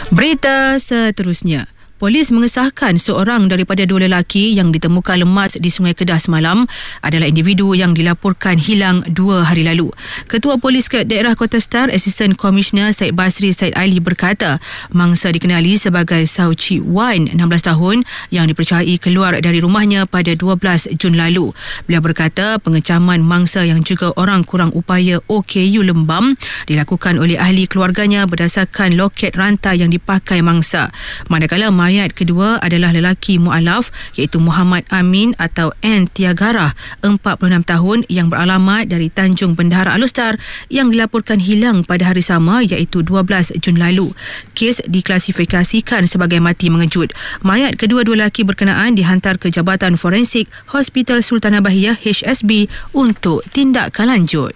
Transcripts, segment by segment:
Berita seterusnya. Polis mengesahkan seorang daripada dua lelaki yang ditemukan lemas di Sungai Kedah semalam adalah individu yang dilaporkan hilang 2 hari lalu. Ketua Polis Daerah Kota Star, Assistant Commissioner Syed Basri Syed Ali berkata, mangsa dikenali sebagai Sao Chi Wan, 16 tahun, yang dipercayai keluar dari rumahnya pada 12 Jun lalu. Beliau berkata, pengecaman mangsa yang juga orang kurang upaya OKU Lembam dilakukan oleh ahli keluarganya berdasarkan loket rantai yang dipakai mangsa. Manakala mayat kedua adalah lelaki mualaf iaitu Muhammad Amin atau N Tiagarah, 46 tahun, yang beralamat dari Tanjung Bendahara Alustar yang dilaporkan hilang pada hari sama iaitu 12 Jun lalu. Kes diklasifikasikan sebagai mati mengejut. Mayat kedua-dua lelaki berkenaan dihantar ke Jabatan Forensik Hospital Sultanah Bahiyah HSB untuk tindakan lanjut.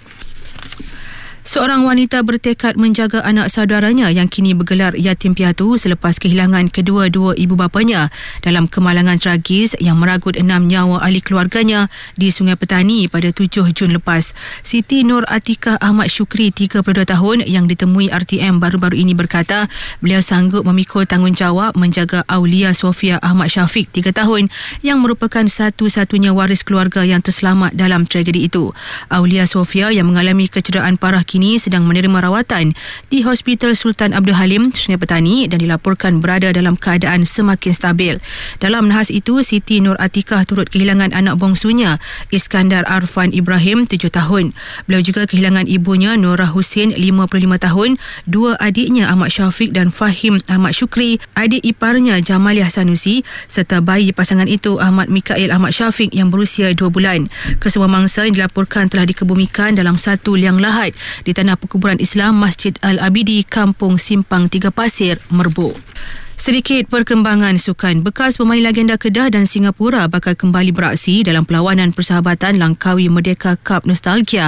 Seorang wanita bertekad menjaga anak saudaranya yang kini bergelar yatim piatu selepas kehilangan kedua-dua ibu bapanya dalam kemalangan tragis yang meragut 6 nyawa ahli keluarganya di Sungai Petani pada 7 Jun lepas. Siti Nur Atikah Ahmad Syukri, 32 tahun, yang ditemui RTM baru-baru ini berkata beliau sanggup memikul tanggungjawab menjaga Aulia Sofia Ahmad Syafiq, 3 tahun, yang merupakan satu-satunya waris keluarga yang terselamat dalam tragedi itu. Aulia Sofia yang mengalami kecederaan parah kini sedang menerima rawatan di Hospital Sultan Abdul Halim, Sungai Petani, dan dilaporkan berada dalam keadaan semakin stabil. Dalam nahas itu, Siti Nur Atikah turut kehilangan anak bongsunya, Iskandar Arfan Ibrahim, 7 tahun. Beliau juga kehilangan ibunya, Norah Hussein, 55 tahun, dua adiknya Ahmad Syafiq dan Fahim Ahmad Syukri, adik iparnya Jamaliah Sanusi, serta bayi pasangan itu Ahmad Mikail Ahmad Syafiq yang berusia 2 bulan. Kesemua mangsa yang dilaporkan telah dikebumikan dalam satu liang lahat di tanah perkuburan Islam Masjid Al-Abidi, Kampung Simpang 3 Pasir, Merbuk. Sedikit perkembangan sukan. Bekas pemain legenda Kedah dan Singapura bakal kembali beraksi dalam perlawanan persahabatan Langkawi Merdeka Cup Nostalgia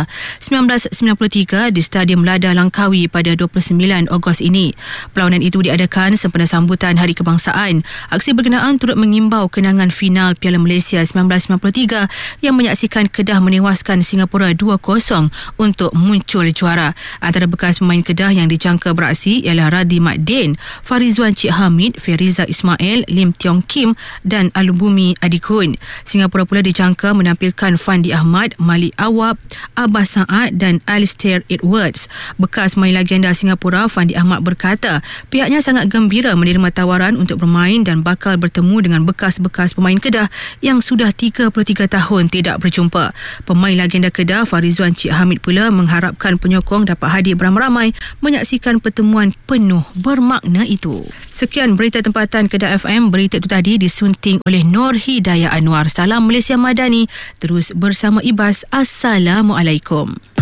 1993 di Stadium Lada Langkawi pada 29 Ogos ini. Perlawanan itu diadakan sempena sambutan Hari Kebangsaan. Aksi berkenaan turut mengimbau kenangan final Piala Malaysia 1993 yang menyaksikan Kedah menewaskan Singapura 2-0 untuk muncul juara. Antara bekas pemain Kedah yang dijangka beraksi ialah Radhi Mat Din, Farizwan Cik Hamid, Feriza Ismail, Lim Tiong Kim dan Alubumi Adikun. Singapura pula dijangka menampilkan Fandi Ahmad, Malik Awab, Abbas Saad dan Alistair Edwards. Bekas main legenda Singapura Fandi Ahmad berkata pihaknya sangat gembira menerima tawaran untuk bermain dan bakal bertemu dengan bekas-bekas pemain Kedah yang sudah 33 tahun tidak berjumpa. Pemain legenda Kedah Farizwan Cik Hamid pula mengharapkan penyokong dapat hadir beramai-ramai menyaksikan pertemuan penuh bermakna itu. Sekian berita tempatan Kedah FM. Berita itu tadi disunting oleh Nur Hidayah Anwar. Salam Malaysia Madani. Terus bersama Ibas. Assalamualaikum.